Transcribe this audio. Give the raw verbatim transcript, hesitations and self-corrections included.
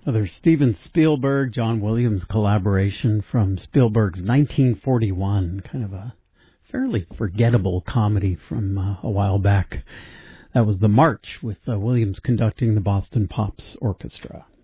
Another Steven Spielberg, John Williams collaboration from Spielberg's nineteen forty-one, kind of a fairly forgettable comedy from uh, a while back. That was The March, with uh, Williams conducting the Boston Pops Orchestra.